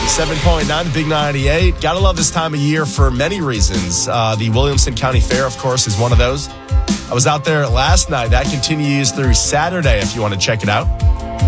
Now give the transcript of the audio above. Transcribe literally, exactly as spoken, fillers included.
ninety-seven point nine, the Big ninety-eight. Gotta love this time of year for many reasons. Uh, the Williamson County Fair, of course, is one of those. I was out there last night. That continues through Saturday if you want to check it out.